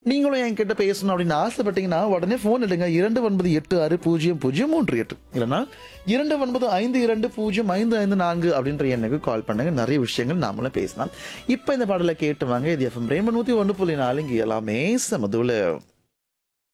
நீங்களும் என்கிட்ட பேசணும் அப்படின்னு ஆசைப்பட்டீங்கன்னா உடனே ஃபோன் எடுங்க 29860038 இல்லைன்னா 2952055554 அப்படின்ற எண்ணுக்கு கால் பண்ணுங்க. நிறைய விஷயங்கள் நாமளும் பேசலாம். இப்போ இந்த பாடலை கேட்டு வாங்க. இது எஃப்எம் ரெயின்போ 101.4 இங்க எல்லாமே சமதுல.